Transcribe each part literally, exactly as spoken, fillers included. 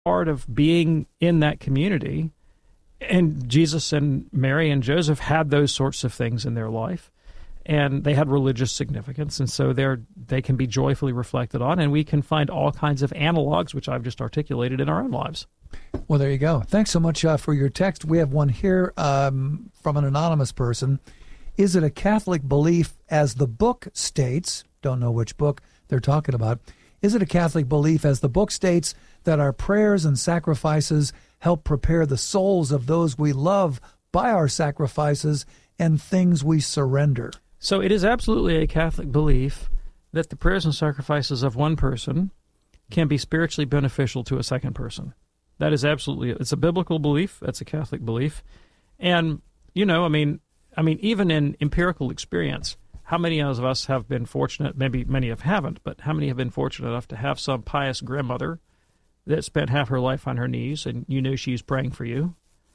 part of being in that community. And Jesus and Mary and Joseph had those sorts of things in their life, and they had religious significance, and so they're they can be joyfully reflected on, and we can find all kinds of analogs, which I've just articulated, in our own lives. Well, there you go. Thanks so much uh, for your text. We have one here um, from an anonymous person. Is it a Catholic belief, as the book states, don't know which book they're talking about, is it a Catholic belief, as the book states, that our prayers and sacrifices help prepare the souls of those we love by our sacrifices and things we surrender? So it is absolutely a Catholic belief that the prayers and sacrifices of one person can be spiritually beneficial to a second person. That is absolutely, it's a biblical belief. That's a Catholic belief. And, you know, I mean, I mean, even in empirical experience, how many of us have been fortunate, maybe many of haven't, but how many have been fortunate enough to have some pious grandmother that spent half her life on her knees, and you knew she's praying for you?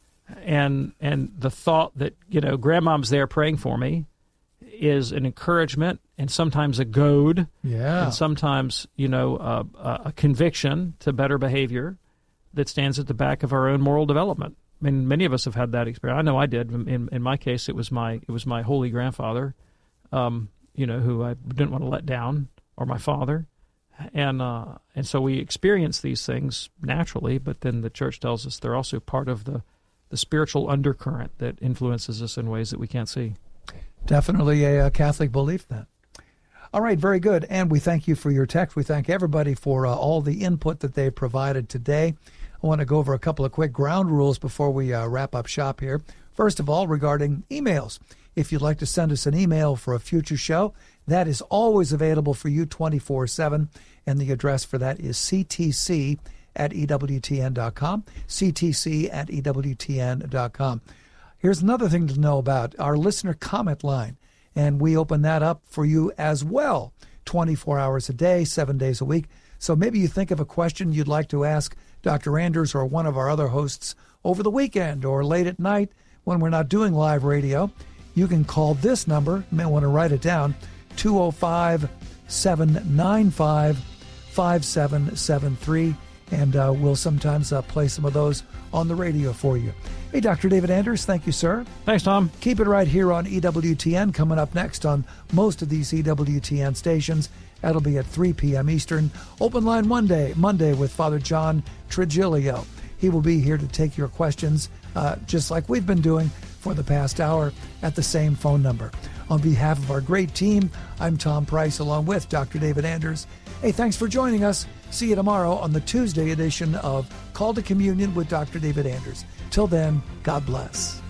And and the thought that, you know, grandmom's there praying for me is an encouragement, and sometimes a goad, yeah, and sometimes, you know, a, a conviction to better behavior that stands at the back of our own moral development. I mean, many of us have had that experience. I know I did. In in my case, it was my it was my holy grandfather, um, you know, who I didn't want to let down, or my father, and uh, and so we experience these things naturally. But then the Church tells us they're also part of the the spiritual undercurrent that influences us in ways that we can't see. Definitely a, a Catholic belief, then. All right, very good. And we thank you for your text. We thank everybody for uh, all the input that they provided today. I want to go over a couple of quick ground rules before we uh, wrap up shop here. First of all, regarding emails. If you'd like to send us an email for a future show, that is always available for you twenty-four seven, and the address for that is c t c at e w t n dot com, c t c at e w t n dot com. Here's another thing to know about our listener comment line, and we open that up for you as well, twenty-four hours a day, seven days a week. So maybe you think of a question you'd like to ask Doctor Anders or one of our other hosts over the weekend or late at night when we're not doing live radio. You can call this number, you may want to write it down, two oh five, seven nine five, five seven seven three, and uh, we'll sometimes uh, play some of those on the radio for you. Hey, Doctor David Anders, thank you, sir. Thanks, Tom. Keep it right here on E W T N. Coming up next on most of these E W T N stations, that'll be at three p.m. Eastern. Open line Monday, Monday with Father John Trigilio. He will be here to take your questions, uh, just like we've been doing for the past hour, at the same phone number. On behalf of our great team, I'm Tom Price, along with Doctor David Anders. Hey, thanks for joining us. See you tomorrow on the Tuesday edition of Call to Communion with Doctor David Anders. Till then, God bless.